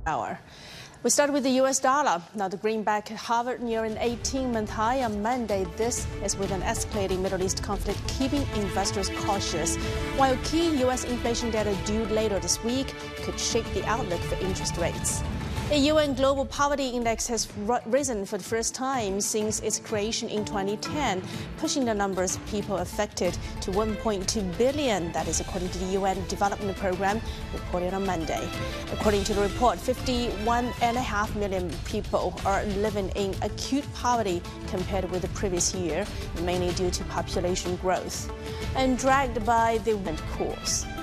hour. We start with the U.S. dollar. Now, the greenback hovered near an 18-month high on Monday. This is with an escalating Middle East conflict keeping investors cautious, while key U.S. inflation data due later this week could shape the outlook for interest rates. The UN Global Poverty Index has risen for the first time since its creation in 2010, pushing the numbers of people affected to 1.2 billion. That is according to the UN Development Program, reported on Monday. According to the report, 51.5 million people are living in acute poverty compared with the previous year, mainly due to population growth and dragged by the wind course.